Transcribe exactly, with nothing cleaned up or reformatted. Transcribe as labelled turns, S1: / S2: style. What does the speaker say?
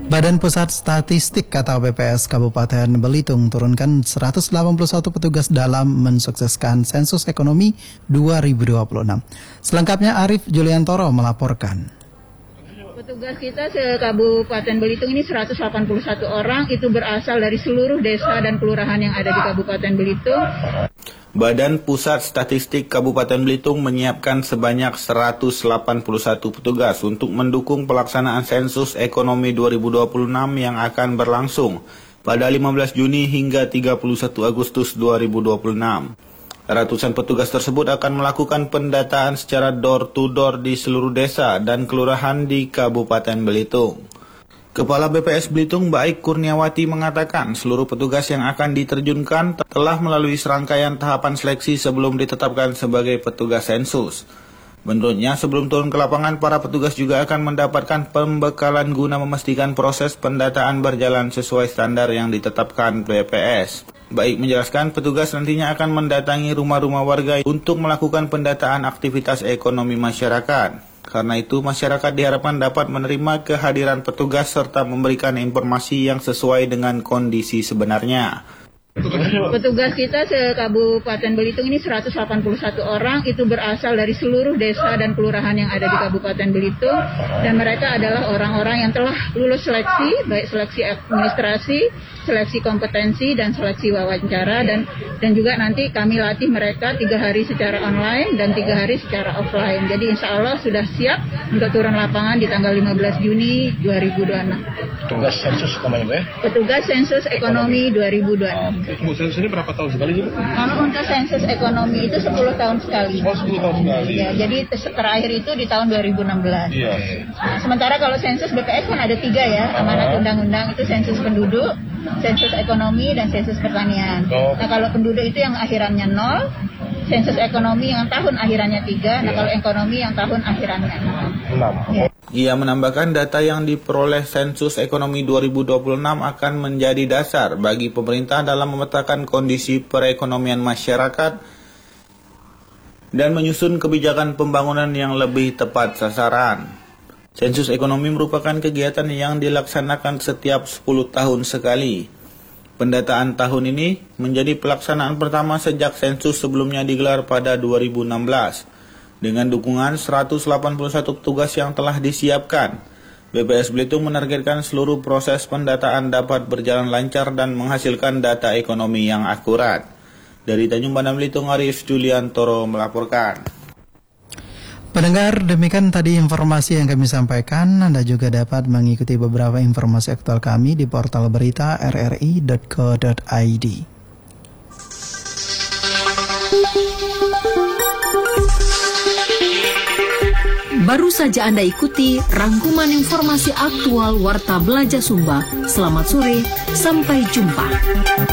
S1: Badan Pusat Statistik atau B P S Kabupaten Belitung turunkan seratus delapan puluh satu petugas dalam mensukseskan sensus ekonomi dua ribu dua puluh enam. Selengkapnya Arif Juliantoro melaporkan.
S2: Petugas kita se-Kabupaten Belitung ini seratus delapan puluh satu orang, itu berasal dari seluruh desa dan kelurahan yang ada di Kabupaten Belitung.
S3: Badan Pusat Statistik Kabupaten Belitung menyiapkan sebanyak seratus delapan puluh satu petugas untuk mendukung pelaksanaan sensus ekonomi dua ribu dua puluh enam yang akan berlangsung pada lima belas Juni hingga tiga puluh satu Agustus dua ribu dua puluh enam. Ratusan petugas tersebut akan melakukan pendataan secara door-to-door di seluruh desa dan kelurahan di Kabupaten Belitung. Kepala B P S Belitung Baik Kurniawati mengatakan seluruh petugas yang akan diterjunkan telah melalui serangkaian tahapan seleksi sebelum ditetapkan sebagai petugas sensus. Menurutnya sebelum turun ke lapangan, para petugas juga akan mendapatkan pembekalan guna memastikan proses pendataan berjalan sesuai standar yang ditetapkan B P S. Baik menjelaskan petugas nantinya akan mendatangi rumah-rumah warga untuk melakukan pendataan aktivitas ekonomi masyarakat. Karena itu, masyarakat diharapkan dapat menerima kehadiran petugas serta memberikan informasi yang sesuai dengan kondisi sebenarnya.
S2: Petugas kita se-Kabupaten Belitung ini seratus delapan puluh satu orang, itu berasal dari seluruh desa dan kelurahan yang ada di Kabupaten Belitung. Dan mereka adalah orang-orang yang telah lulus seleksi, baik seleksi administrasi, seleksi kompetensi, dan seleksi wawancara. Dan dan juga nanti kami latih mereka tiga hari secara online dan tiga hari secara offline. Jadi insya Allah sudah siap untuk turun lapangan di tanggal lima belas Juni dua ribu dua puluh enam.
S4: Petugas sensus ekonomi ya?
S2: Petugas sensus ekonomi dua ribu dua puluh enam.
S4: Untuk sensus ini berapa tahun sekali sih?
S2: Kalau untuk sensus ekonomi itu sepuluh tahun sekali.
S4: Oh, sepuluh tahun sekali.
S2: Ya, jadi terakhir itu di tahun dua ribu enam belas.
S4: Iya.
S2: Nah, sementara kalau sensus B P S kan ada tiga ya, amanat undang-undang itu sensus penduduk, sensus ekonomi, dan sensus pertanian.
S4: Oh.
S2: Nah, kalau penduduk itu yang akhirannya nol, sensus ekonomi yang tahun akhirannya tiga, nah kalau ekonomi yang tahun akhirannya enam. Ya.
S3: Ia menambahkan data yang diperoleh sensus ekonomi dua ribu dua puluh enam akan menjadi dasar bagi pemerintah dalam memetakan kondisi perekonomian masyarakat dan menyusun kebijakan pembangunan yang lebih tepat sasaran. Sensus ekonomi merupakan kegiatan yang dilaksanakan setiap sepuluh tahun sekali. Pendataan tahun ini menjadi pelaksanaan pertama sejak sensus sebelumnya digelar pada dua ribu enam belas. Dengan dukungan seratus delapan puluh satu petugas yang telah disiapkan, B P S Belitung menargetkan seluruh proses pendataan dapat berjalan lancar dan menghasilkan data ekonomi yang akurat. Dari Tanjung Pandan Belitung, Arif Juliantoro melaporkan.
S1: Pendengar, demikian tadi informasi yang kami sampaikan. Anda juga dapat mengikuti beberapa informasi aktual kami di portal berita r r i dot co dot i d.
S5: Baru saja Anda ikuti rangkuman informasi aktual Warta Belajar Sumba. Selamat sore, sampai jumpa.